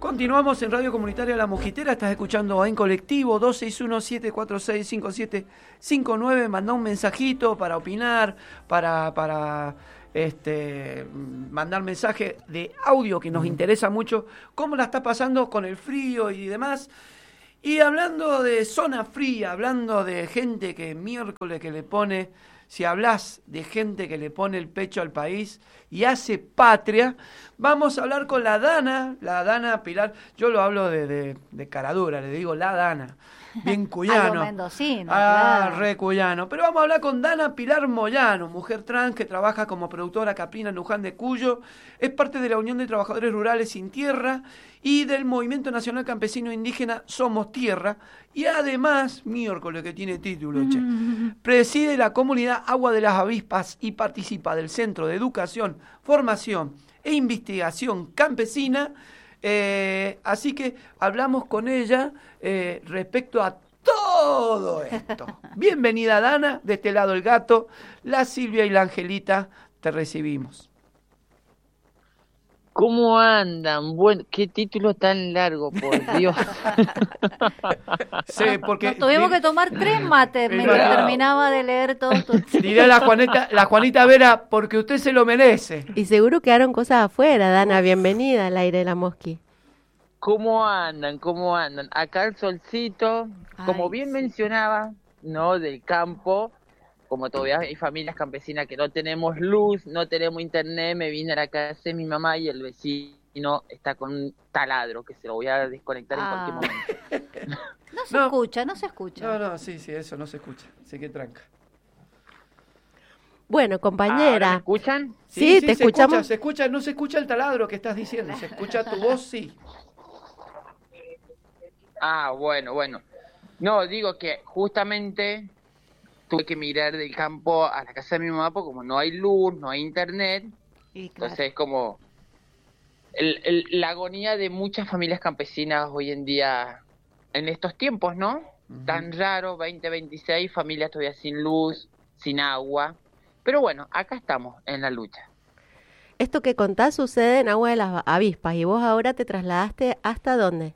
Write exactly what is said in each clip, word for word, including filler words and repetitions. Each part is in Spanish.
Continuamos en Radio Comunitaria La Mosquitera, estás escuchando en colectivo dos seis uno, siete cuatro seis, cinco siete cinco nueve, mandá un mensajito para opinar, para, para este, mandar mensaje de audio que nos interesa mucho, cómo la está pasando con el frío y demás. Y hablando de zona fría, hablando de gente que miércoles que le pone, si hablas de gente que le pone el pecho al país y hace patria, vamos a hablar con la Dana, la Dana Pilar, yo lo hablo de, de, de caradura, le digo la Dana, bien cuyano. Algo mendocino, Ah, claro. re cuyano. Pero vamos a hablar con Dana Pilar Moyano, mujer trans que trabaja como productora caprina en Luján de Cuyo, es parte de la Unión de Trabajadores Rurales Sin Tierra y del Movimiento Nacional Campesino Indígena Somos Tierra, y además, miércoles que tiene título, che, preside la comunidad Agua de las Avispas y participa del Centro de Educación, Formación e Investigación Campesina. Eh, así que hablamos con ella eh, respecto a todo esto. Bienvenida, Dana, de este lado el gato, la Silvia y la Angelita, te recibimos. ¿Cómo andan? Bueno, qué título tan largo, por Dios. Sí, porque Nos tuvimos que tomar tres mates mientras Claro. terminaba de leer todo. dirá la Juanita, la Juanita Vera, porque usted se lo merece. Y seguro quedaron cosas afuera, Dana, bienvenida al aire de la Mosqui. ¿Cómo andan? ¿Cómo andan? Acá el solcito, como Ay, bien sí. mencionaba, ¿no? Del campo, como todavía hay familias campesinas que no tenemos luz, no tenemos internet, me vine a la casa de mi mamá y el vecino está con un taladro que se lo voy a desconectar en Ah. cualquier momento. No se No. escucha, no se escucha. No, no, sí, sí, eso no se escucha. Así que tranca. Bueno, ¿Ahora me compañera, escuchan? Sí, te se escuchamos. Escucha, se escucha, no se escucha el taladro que estás diciendo, se escucha tu voz, sí. Ah, bueno, bueno. No, digo que justamente tuve que mirar del campo a la casa de mi mamá porque como no hay luz, no hay internet, Y claro. entonces es como el, el- la agonía de muchas familias campesinas hoy en día, en estos tiempos, ¿no? Ujú. Tan raro, veinte veintiséis, familias todavía sin luz, sin agua. Pero bueno, acá estamos en la lucha. esto que contás sucede en Agua de las Avispas y vos ahora te trasladaste ¿hasta dónde?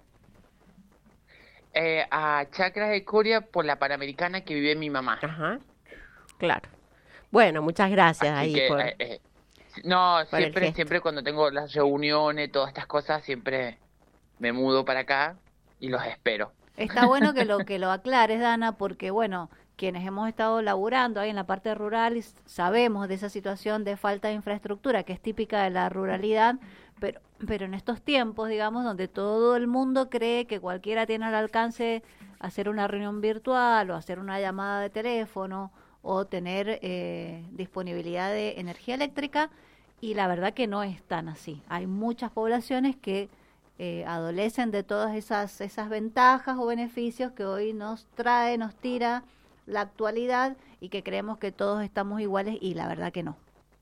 Eh, a Chacras de Coria por la Panamericana que vive mi mamá. Ajá, claro. Bueno, muchas gracias Así ahí que, por... eh, eh, no, por el siempre, gesto. siempre cuando tengo las reuniones, todas estas cosas, siempre me mudo para acá y los espero. Está bueno que lo que lo aclares, Dana, porque bueno, quienes hemos estado laburando ahí en la parte rural y s- sabemos de esa situación de falta de infraestructura que es típica de la ruralidad, pero pero en estos tiempos, digamos, donde todo el mundo cree que cualquiera tiene al alcance hacer una reunión virtual o hacer una llamada de teléfono o tener eh, disponibilidad de energía eléctrica, y la verdad que no es tan así. Hay muchas poblaciones que eh, adolecen de todas esas, esas ventajas o beneficios que hoy nos trae, nos tira la actualidad y que creemos que todos estamos iguales y la verdad que no.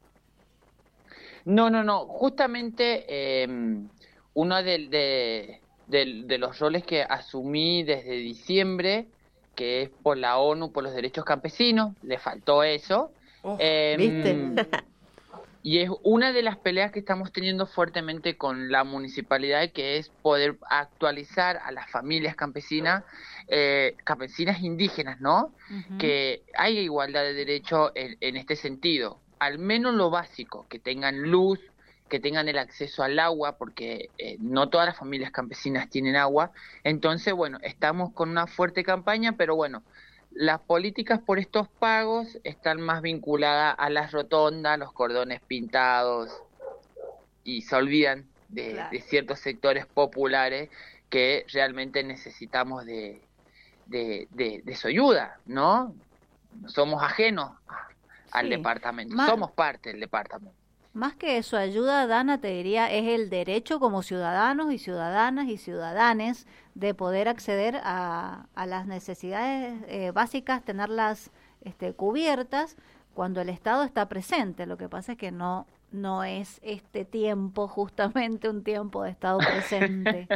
No, no, no, justamente eh, uno de, de, de- de los roles que asumí desde diciembre, que es por la ONU, por los derechos campesinos, le faltó eso. Oh, Em, ¿Viste? Y es una de las peleas que estamos teniendo fuertemente con la municipalidad, que es poder actualizar a las familias campesinas, eh, campesinas indígenas, ¿no? Ujú. Que haya igualdad de derecho en, en este sentido. Al menos lo básico, que tengan luz, que tengan el acceso al agua, porque eh, no todas las familias campesinas tienen agua. Entonces, bueno, estamos con una fuerte campaña, pero bueno, las políticas por estos pagos están más vinculadas a las rotondas, los cordones pintados, y se olvidan de, Claro. de ciertos sectores populares que realmente necesitamos de, de, de, de su ayuda, ¿no? Somos ajenos a- al Sí. departamento, Ma- somos parte del departamento. Más que eso, ayuda, Dana, te diría, es el derecho como ciudadanos y ciudadanas y ciudadanes de poder acceder a, a las necesidades eh, básicas, tenerlas este, cubiertas cuando el Estado está presente. Lo que pasa es que no, no es este tiempo justamente un tiempo de Estado presente.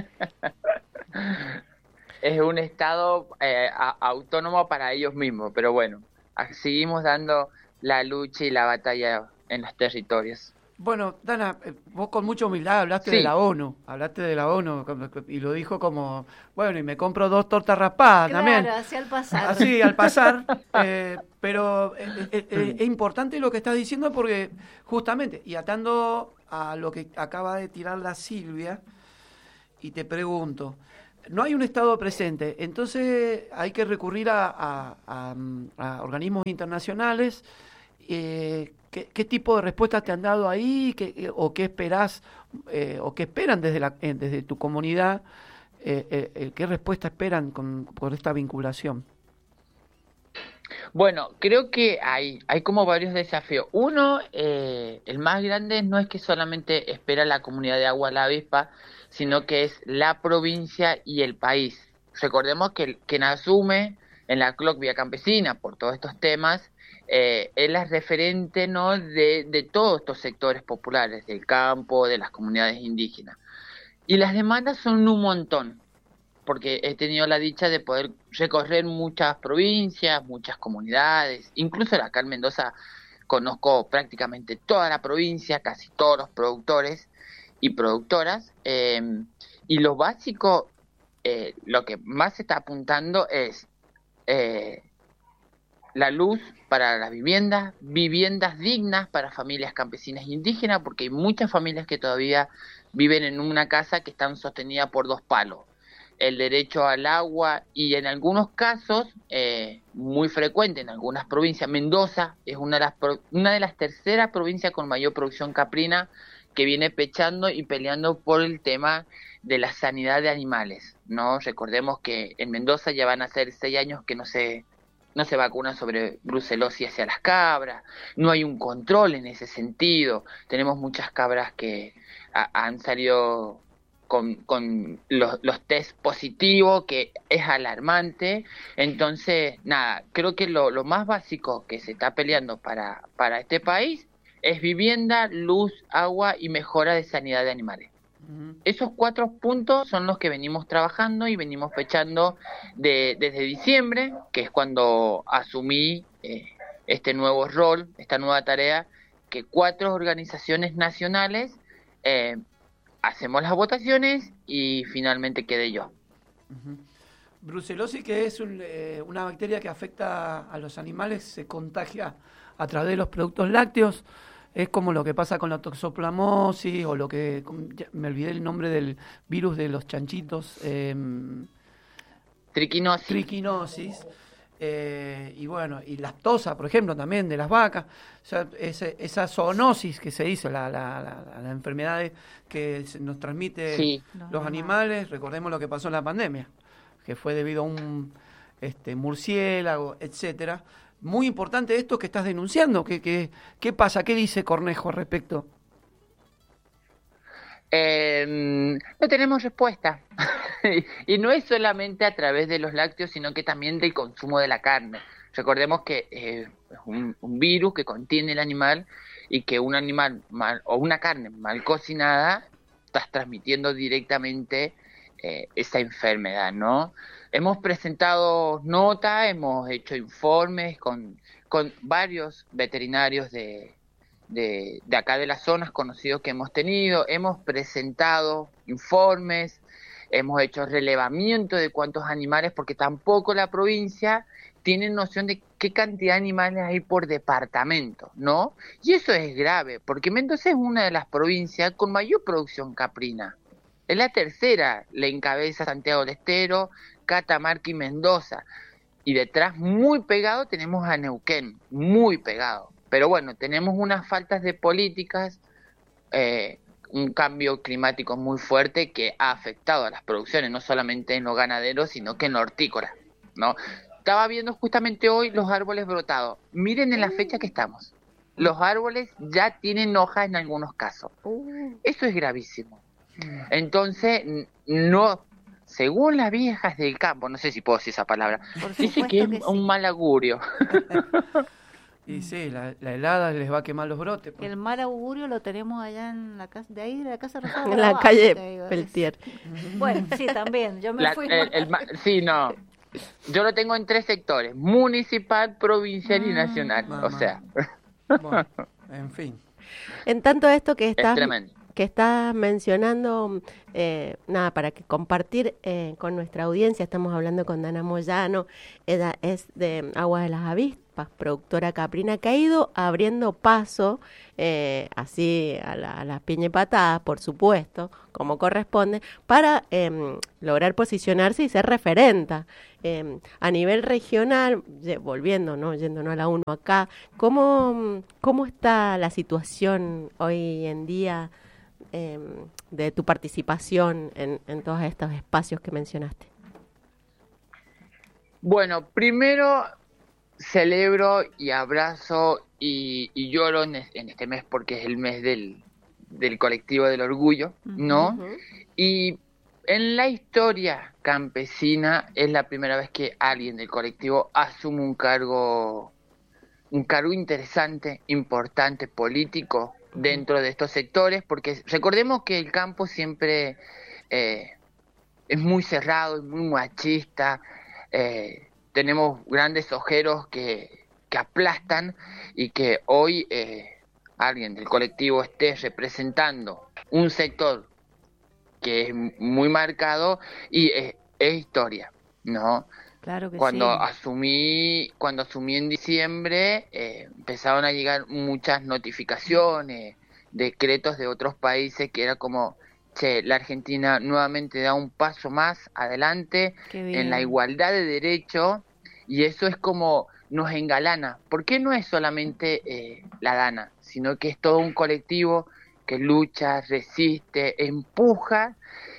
Es un estado eh, a- autónomo para ellos mismos, pero bueno, a- seguimos dando la lucha y la batalla en los territorios. Bueno, Dana, eh, vos con mucha humildad hablaste Sí. de la ONU, hablaste de la ONU como- y lo dijo como, bueno, y me compro dos tortas raspadas Claro, también. así al pasar. Así, al pasar. eh, pero eh, eh, eh, es importante lo que estás diciendo porque justamente, y atando a lo que acaba de tirar la Silvia, y te pregunto, no hay un Estado presente, entonces hay que recurrir a, a- a, mm, a organismos internacionales. eh, ¿qué, qué tipo de respuestas te han dado ahí? ¿Qué, eh, ¿O qué esperás, eh, o qué esperan desde, la, eh, desde tu comunidad? Eh, eh, eh, ¿Qué respuesta esperan con, por esta vinculación? Bueno, creo que hay, hay como varios desafíos. Uno, eh, el más grande no es que solamente espera la comunidad de Agua La Avispa, sino que es la provincia y el país. Recordemos que el- quien asume en la C L O C Vía Campesina por todos estos temas, eh, es la referente, ¿no?, de, de todos estos sectores populares, del campo, de las comunidades indígenas. Y las demandas son un montón, porque he tenido la dicha de poder recorrer muchas provincias, muchas comunidades, incluso acá en Mendoza conozco prácticamente toda la provincia, casi todos los productores y productoras, eh, y lo básico, eh, lo que más se está apuntando es eh, la luz para las viviendas, viviendas dignas para familias campesinas e indígenas, porque hay muchas familias que todavía viven en una casa que están sostenidas por dos palos. El derecho al agua y en algunos casos, eh, muy frecuente en algunas provincias, Mendoza es una de las pro- una de las terceras provincias con mayor producción caprina que viene pechando y peleando por el tema de la sanidad de animales, ¿no? Recordemos que en Mendoza ya van a ser seis años que no se no se vacuna sobre brucelosis hacia las cabras, no hay un control en ese sentido, tenemos muchas cabras que a- han salido con, con los, los test positivos, que es alarmante. Entonces, nada, creo que lo, lo más básico que se está peleando para, para este país es vivienda, luz, agua y mejora de sanidad de animales. Ujú. Esos cuatro puntos son los que venimos trabajando y venimos fechando de, desde diciembre, que es cuando asumí eh, este nuevo rol, esta nueva tarea, que cuatro organizaciones nacionales eh, hacemos las votaciones y finalmente quedé yo. Ujú. Brucelosis, que es un, eh, una bacteria que afecta a los animales, se contagia a través de los productos lácteos. Es como lo que pasa con la toxoplasmosis o lo que, com- ya me olvidé el nombre del virus de los chanchitos, eh, Triquinosis. triquinosis. eh, y bueno, y lactosa, por ejemplo, también de las vacas. O sea, ese- esa zoonosis que se dice, la, la, la, la enfermedad de- que se nos transmite Sí. los Los animales. Recordemos lo que pasó en la pandemia, que fue debido a un este, murciélago, etcétera. Muy importante esto que estás denunciando. ¿Qué, qué, qué pasa? ¿Qué dice Cornejo al respecto? Eh, no tenemos respuesta. Y no es solamente a través de los lácteos, sino que también del consumo de la carne. Recordemos que eh, es un, un virus que contiene el animal y que un animal mal, o una carne mal cocinada estás transmitiendo directamente eh, esa enfermedad, ¿no? Hemos presentado notas, hemos hecho informes con, con varios veterinarios de, de, de acá de las zonas conocidos que hemos tenido, hemos presentado informes, hemos hecho relevamiento de cuántos animales, porque tampoco la provincia tiene noción de qué cantidad de animales hay por departamento, ¿no? Y eso es grave, porque Mendoza es una de las provincias con mayor producción caprina. Es la tercera, le encabeza Santiago del Estero, Catamarca y Mendoza. Y detrás, muy pegado, tenemos a Neuquén, muy pegado. Pero bueno, tenemos unas faltas de políticas, eh, un cambio climático muy fuerte que ha afectado a las producciones, no solamente en los ganaderos, sino que en los hortícolas, ¿no? Estaba viendo justamente hoy los árboles brotados. Miren en la fecha que estamos. Los árboles ya tienen hojas en algunos casos. Uh, Eso es gravísimo. Entonces, n- no, según las viejas del campo, no sé si puedo decir esa palabra, por dice supuesto que es que un sí. mal augurio. Y sí, la, la helada les va a quemar los brotes. Que pues. el mal augurio lo tenemos allá en la casa, de ahí de la casa Rosada En para la abajo, calle te digo, es- Peltier. Bueno, sí, también, yo me La- fui el- el más. ma- sí, no. Yo lo tengo en tres sectores: municipal, provincial y Mm. nacional. O Mamá. sea, Bueno, en fin. En tanto esto que Es estás, tremendo. que estás mencionando, eh, nada, para que compartir eh, con nuestra audiencia, estamos hablando con Dana Moyano, ella es de Aguas de las Avispas, productora caprina, que ha ido abriendo paso, eh, así a, la, a las piña y patadas, por supuesto, como corresponde, para eh, lograr posicionarse y ser referenta. Eh, a nivel regional, volviendo, ¿no? Yéndonos a la uno acá, ¿cómo, cómo está la situación hoy en día eh, de tu participación en, en todos estos espacios que mencionaste? Bueno, primero celebro y abrazo y, y lloro en, es- en este mes porque es el mes del, del colectivo del orgullo, ¿no? Ujú. Y en la historia campesina es la primera vez que alguien del colectivo asume un cargo, un cargo interesante, importante, político dentro de estos sectores, porque recordemos que el campo siempre eh, es muy cerrado, es muy machista, eh, tenemos grandes ojeros que, que aplastan y que hoy eh, alguien del colectivo esté representando un sector que es muy marcado y es, es historia, ¿no? Claro que Cuando sí. asumí, cuando asumí en diciembre, eh, empezaron a llegar muchas notificaciones, decretos de otros países que era como, che, la Argentina nuevamente da un paso más adelante Qué en la bien. igualdad de derechos y eso es como nos engalana, porque no es solamente eh, la Dana, sino que es todo un colectivo que lucha, resiste, empuja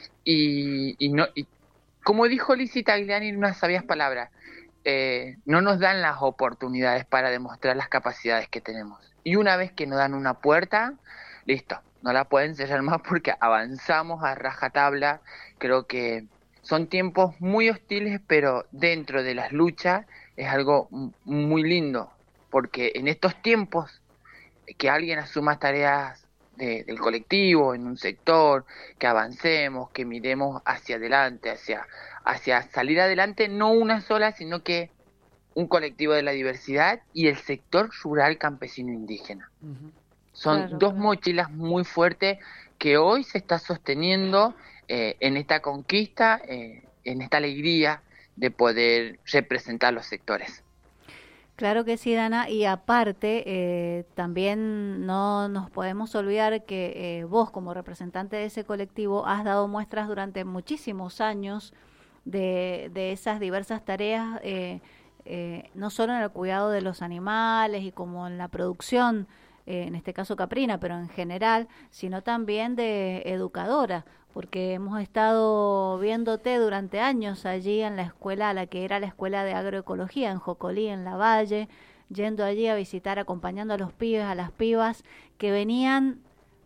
y, y no y como dijo Lizzie Tagliani en unas sabias palabras, eh, no nos dan las oportunidades para demostrar las capacidades que tenemos. Y una vez que nos dan una puerta, listo, no la pueden cerrar más porque avanzamos a rajatabla. Creo que son tiempos muy hostiles, pero dentro de las luchas es algo m- muy lindo, porque en estos tiempos que alguien asuma tareas de- del colectivo, en un sector, que avancemos, que miremos hacia adelante, hacia, hacia salir adelante, no una sola, sino que un colectivo de la diversidad y el sector rural campesino indígena. Ujú. Son Claro, dos claro. mochilas muy fuertes que hoy se está sosteniendo eh, en esta conquista, eh, en esta alegría de poder representar los sectores. Claro que sí, Dana. Y aparte, eh, también no nos podemos olvidar que eh, vos, como representante de ese colectivo, has dado muestras durante muchísimos años de, de esas diversas tareas, eh, eh, no solo en el cuidado de los animales y como en la producción, eh, en este caso caprina, pero en general, sino también de educadora, porque hemos estado viéndote durante años allí en la escuela, la que era la escuela de agroecología en Jocolí, en La Valle, yendo allí a visitar, acompañando a los pibes, a las pibas, que venían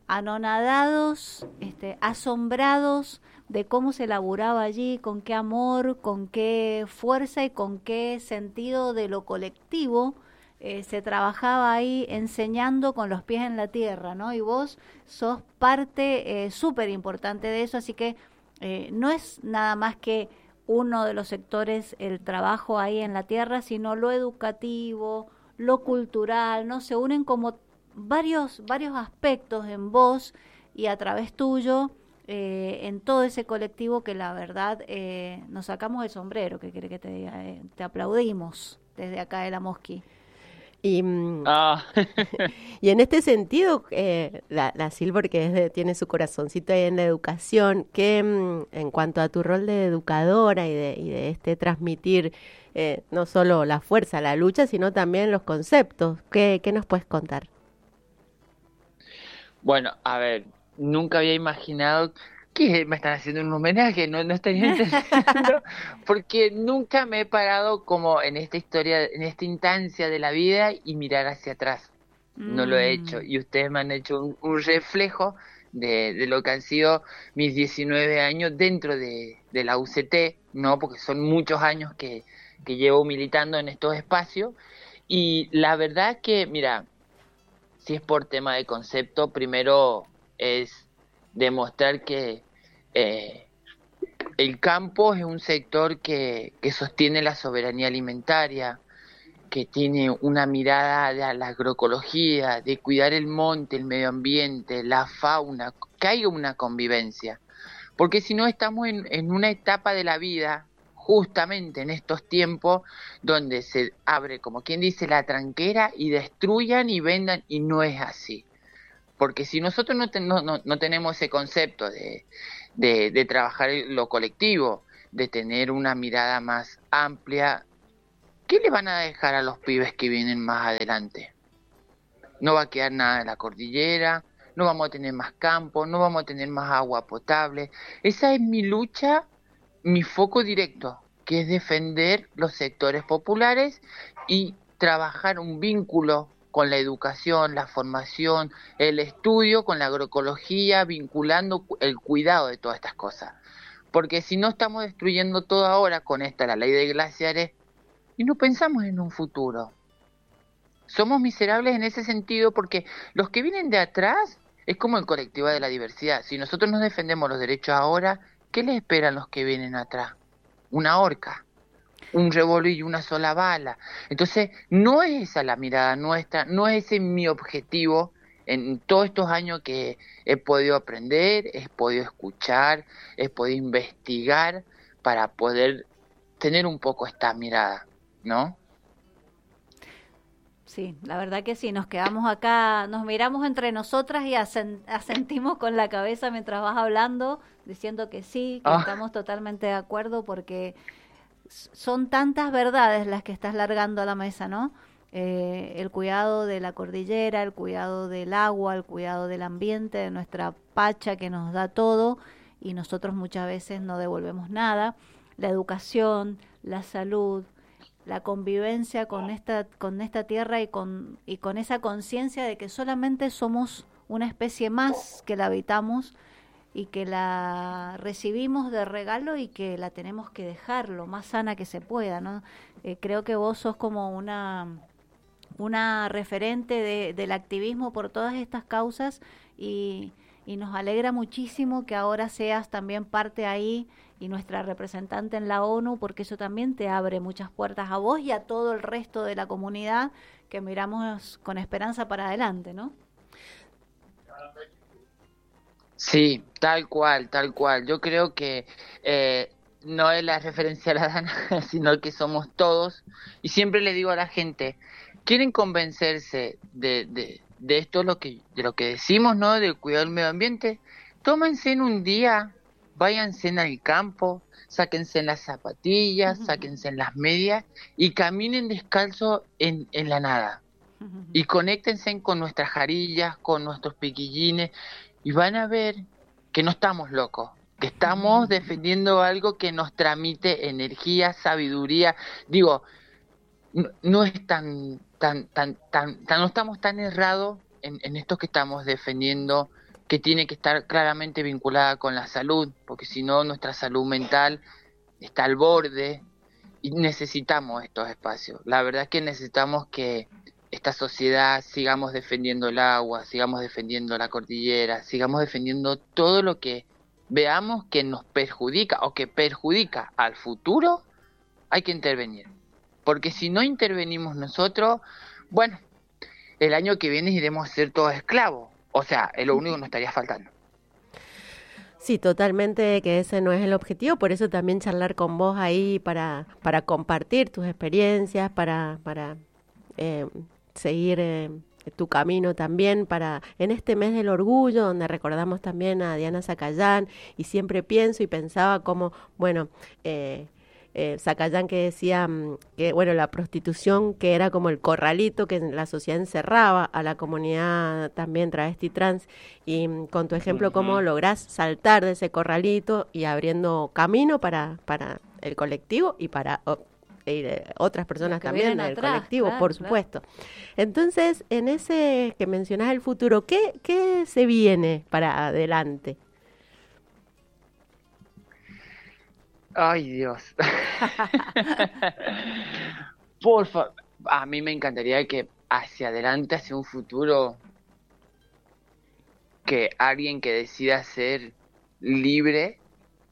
anonadados, este, asombrados de cómo se laburaba allí, con qué amor, con qué fuerza y con qué sentido de lo colectivo eh, se trabajaba ahí enseñando con los pies en la tierra, ¿no? Y vos sos parte eh, súper importante de eso, así que eh, no es nada más que uno de los sectores el trabajo ahí en la tierra, sino lo educativo, lo cultural, ¿no? Se unen como varios, varios aspectos en vos y a través tuyo eh, en todo ese colectivo que la verdad eh, nos sacamos el sombrero, que quiere que te diga, eh, te aplaudimos desde acá de la Mosqui. Y, mm, Ah, y en este sentido, eh, la, la Silver, que es de- tiene su corazoncito ahí en la educación, que mm, en cuanto a tu rol de educadora y de, y de este transmitir eh, no solo la fuerza, la lucha, sino también los conceptos, ¿qué, qué nos puedes contar? bueno, a ver, nunca había imaginado que me están haciendo un homenaje, no, no estaría entendiendo, porque nunca me he parado como en esta historia, en esta instancia de la vida y mirar hacia atrás. No lo he hecho Mm, y ustedes me han hecho un, un reflejo de, de lo que han sido mis diecinueve años dentro de, de la U C T, ¿no? Porque son muchos años que, que llevo militando en estos espacios y la verdad que, mira, si es por tema de concepto, primero es demostrar que eh, el campo es un sector que, que sostiene la soberanía alimentaria, que tiene una mirada de la agroecología, de cuidar el monte, el medio ambiente, la fauna, que haya una convivencia. Porque si no estamos en, en una etapa de la vida, justamente en estos tiempos, donde se abre, como quien dice, la tranquera y destruyan y vendan, y no es así. Porque si nosotros no, ten, no, no, no tenemos ese concepto de, de, de trabajar lo colectivo, de tener una mirada más amplia, ¿qué le van a dejar a los pibes que vienen más adelante? No va a quedar nada en la cordillera, no vamos a tener más campo, no vamos a tener más agua potable. Esa es mi lucha, mi foco directo, que es defender los sectores populares y trabajar un vínculo con la educación, la formación, el estudio, con la agroecología, vinculando el cuidado de todas estas cosas. Porque si no estamos destruyendo todo ahora con esta, la ley de glaciares, y no pensamos en un futuro. Somos miserables en ese sentido porque los que vienen de atrás es como el colectivo de la diversidad. Si nosotros nos defendemos los derechos ahora, ¿qué les esperan los que vienen atrás? Una horca, un revólver y una sola bala. Entonces, no es esa la mirada nuestra, no es ese mi objetivo en todos estos años que he podido aprender, he podido escuchar, he podido investigar para poder tener un poco esta mirada, ¿no? Sí, la verdad que sí, nos quedamos acá, nos miramos entre nosotras y asen- asentimos con la cabeza mientras vas hablando, diciendo que sí, que Ah. estamos totalmente de acuerdo porque s- son tantas verdades las que estás largando a la mesa, ¿no? Eh, el cuidado de la cordillera, el cuidado del agua, el cuidado del ambiente, de nuestra pacha que nos da todo y nosotros muchas veces no devolvemos nada, la educación, la salud, la convivencia con esta con esta tierra y con y con esa conciencia de que solamente somos una especie más que la habitamos y que la recibimos de regalo y que la tenemos que dejar lo más sana que se pueda, ¿no? Eh, creo que vos sos como una una referente de, del activismo por todas estas causas y, y nos alegra muchísimo que ahora seas también parte ahí y nuestra representante en la ONU, porque eso también te abre muchas puertas a vos y a todo el resto de la comunidad que miramos con esperanza para adelante, ¿no? Sí, tal cual, tal cual. Yo creo que eh, no es la referencia a la Dana, sino que somos todos. Y siempre le digo a la gente, quieren convencerse de, de, de esto lo que, de lo que decimos, ¿no? Del cuidado del medio ambiente. Tómense en un día, váyanse al campo, sáquense las zapatillas, sáquense las medias y caminen descalzo en, en la nada. Y conéctense con nuestras jarillas, con nuestros piquillines, y van a ver que no estamos locos, que estamos defendiendo algo que nos transmite energía, sabiduría. Digo, no, no es tan, tan, tan, tan, tan, no estamos tan errados en, en esto que estamos defendiendo, que tiene que estar claramente vinculada con la salud, porque si no nuestra salud mental está al borde y necesitamos estos espacios. La verdad es que necesitamos que esta sociedad sigamos defendiendo el agua, sigamos defendiendo la cordillera, sigamos defendiendo todo lo que veamos que nos perjudica o que perjudica al futuro, hay que intervenir. Porque si no intervenimos nosotros, bueno, el año que viene iremos a ser todos esclavos. O sea, es lo único que nos estaría faltando. Sí, totalmente que ese no es el objetivo, por eso también charlar con vos ahí para, para compartir tus experiencias, para, para eh, seguir eh, tu camino también, para en este mes del orgullo, donde recordamos también a Diana Zacayán, y siempre pienso y pensaba como, bueno, eh, eh, Zacayán que decía mm, que, bueno, la prostitución que era como el corralito que la sociedad encerraba a la comunidad también travesti trans, y mm, con tu ejemplo, uh-huh. cómo lográs saltar de ese corralito y abriendo camino para, para el colectivo y para oh, eh, otras personas también del atrás, colectivo, claro, por supuesto. Claro. Entonces, en ese que mencionás el futuro, ¿qué, qué se viene para adelante? Ay, Dios. Por favor, a mí me encantaría que hacia adelante, hacia un futuro, que alguien que decida ser libre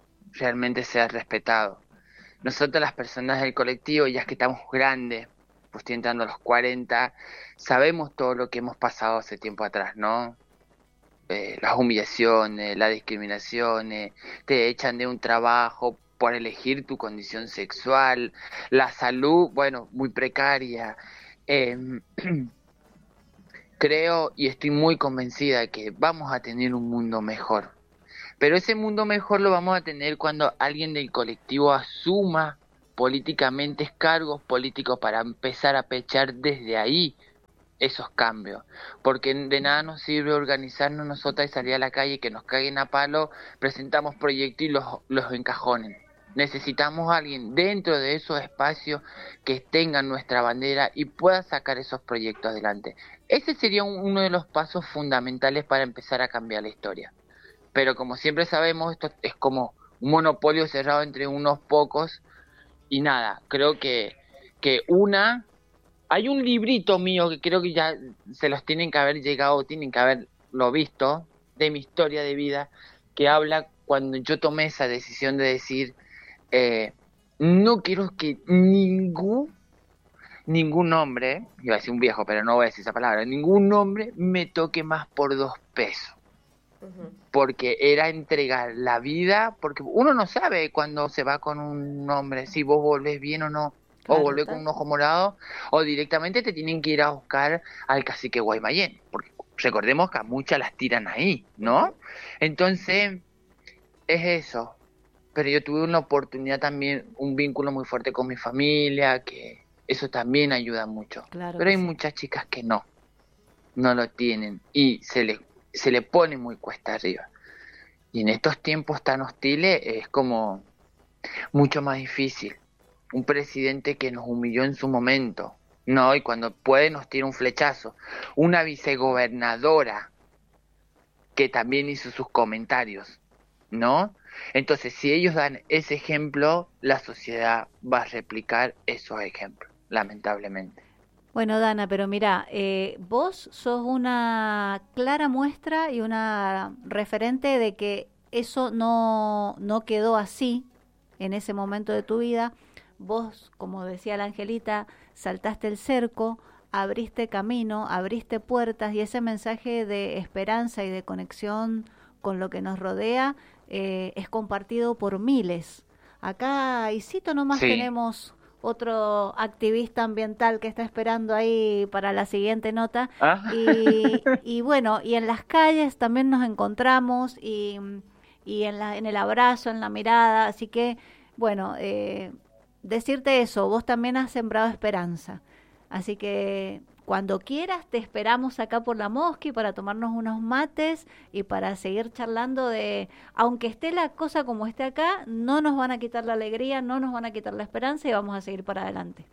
realmente sea respetado. Nosotros las personas del colectivo, ya que estamos grandes, pues estoy entrando a los cuarenta, sabemos todo lo que hemos pasado hace tiempo atrás, ¿no? Eh, las humillaciones, las discriminaciones, te echan de un trabajo por elegir tu condición sexual, la salud, bueno, muy precaria. Eh, creo y estoy muy convencida de que vamos a tener un mundo mejor. Pero ese mundo mejor lo vamos a tener cuando alguien del colectivo asuma políticamente cargos políticos para empezar a pechar desde ahí esos cambios. Porque de nada nos sirve organizarnos nosotras y salir a la calle, que nos caguen a palo, presentamos proyectos y los, los encajonen. Necesitamos a alguien dentro de esos espacios que tenga nuestra bandera y pueda sacar esos proyectos adelante. Ese sería un, uno de los pasos fundamentales para empezar a cambiar la historia. Pero como siempre sabemos, esto es como un monopolio cerrado entre unos pocos. Y nada, creo que, que una... Hay un librito mío que creo que ya se los tienen que haber llegado, tienen que haberlo visto, de mi historia de vida, que habla cuando yo tomé esa decisión de decir, eh, no quiero que ningún, ningún hombre, iba a decir un viejo, pero no voy a decir esa palabra, ningún hombre me toque más por dos pesos. Porque era entregar la vida, porque uno no sabe cuando se va con un hombre, si vos volvés bien o no, claro, o volvés con un ojo morado, o directamente te tienen que ir a buscar al cacique Guaymallén, porque recordemos que a muchas las tiran ahí, ¿no? Entonces, es eso. Pero yo tuve una oportunidad también, un vínculo muy fuerte con mi familia, que eso también ayuda mucho. Claro, pero hay sí. muchas chicas que no, no lo tienen, y se les se le pone muy cuesta arriba. Y en estos tiempos tan hostiles es como mucho más difícil. Un presidente que nos humilló en su momento, no, y cuando puede nos tira un flechazo. Una vicegobernadora que también hizo sus comentarios, ¿no? Entonces, si ellos dan ese ejemplo, la sociedad va a replicar esos ejemplos, lamentablemente. Bueno, Dana, pero mira, eh, vos sos una clara muestra y una referente de que eso no, no quedó así en ese momento de tu vida. Vos, como decía la Angelita, saltaste el cerco, abriste camino, abriste puertas, y ese mensaje de esperanza y de conexión con lo que nos rodea eh, es compartido por miles. Acá, y cito nomás, sí, tenemos otro activista ambiental que está esperando ahí para la siguiente nota. ¿Ah? Y, y bueno, y en las calles también nos encontramos, y, y en, la, en el abrazo, en la mirada. Así que, bueno, eh, decirte eso, vos también has sembrado esperanza. Así que cuando quieras te esperamos acá por la Mosqui para tomarnos unos mates y para seguir charlando de, aunque esté la cosa como esté acá, no nos van a quitar la alegría, no nos van a quitar la esperanza, y vamos a seguir para adelante.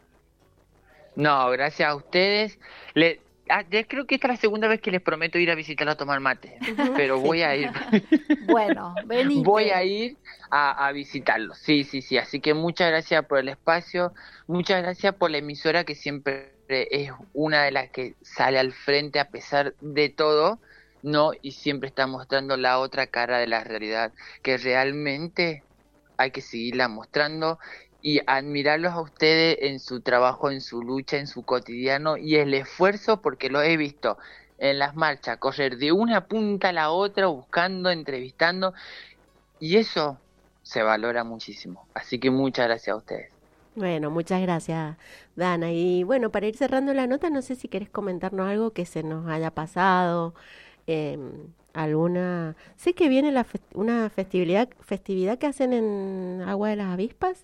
No, gracias a ustedes. Le, ah, ya creo que esta es la segunda vez que les prometo ir a visitarla a tomar mate, pero voy a ir. Bueno, venite. Voy a ir a, a visitarlos, sí, sí, sí. Así que muchas gracias por el espacio, muchas gracias por la emisora, que siempre es una de las que sale al frente a pesar de todo, ¿no? Y siempre está mostrando la otra cara de la realidad, que realmente hay que seguirla mostrando, y admirarlos a ustedes en su trabajo, en su lucha, en su cotidiano, y el esfuerzo, porque lo he visto en las marchas, correr de una punta a la otra, buscando, entrevistando, y eso se valora muchísimo. Así que muchas gracias a ustedes. Bueno, muchas gracias, Dana. Y bueno, para ir cerrando la nota, no sé si querés comentarnos algo que se nos haya pasado, eh, alguna... Sé que viene la fest... una festividad, festividad que hacen en Agua de las Avispas.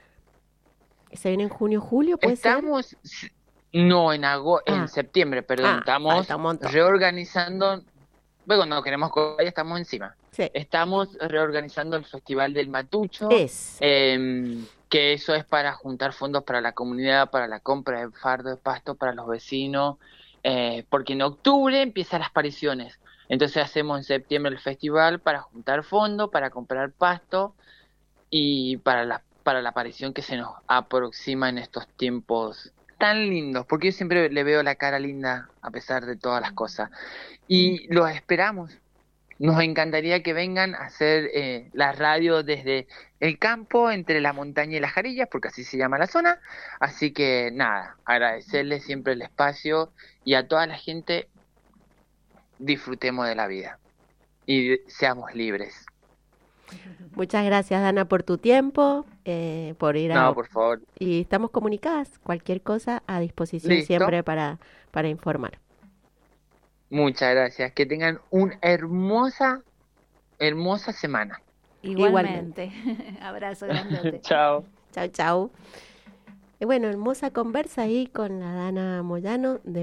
¿Se viene en junio, julio, puede Estamos... ser? No, en agosto, ah. en septiembre, perdón. Ah, estamos reorganizando... Luego no queremos que vaya, estamos encima. Sí. Estamos reorganizando el Festival del Matucho. Es. Eh, que eso es para juntar fondos para la comunidad, para la compra de fardo de pasto para los vecinos, eh, porque en octubre empiezan las pariciones. Entonces hacemos en septiembre el festival para juntar fondos, para comprar pasto y para la, para la aparición que se nos aproxima en estos tiempos tan lindos, porque yo siempre le veo la cara linda a pesar de todas las cosas. Y los esperamos. nos encantaría que vengan a hacer eh, la radio desde el campo, entre la montaña y las Jarillas, porque así se llama la zona. Así que nada, agradecerles siempre el espacio y a toda la gente, disfrutemos de la vida y seamos libres. Muchas gracias, Dana, por tu tiempo, eh, por ir a... No, por favor. Y estamos comunicadas, cualquier cosa a disposición. ¿Listo? Siempre para, para informar. Muchas gracias. Que tengan una hermosa, hermosa semana. Igualmente. Abrazo grandote. Chao. Chau, chau. Y bueno, hermosa conversa ahí con la Dana Moyano de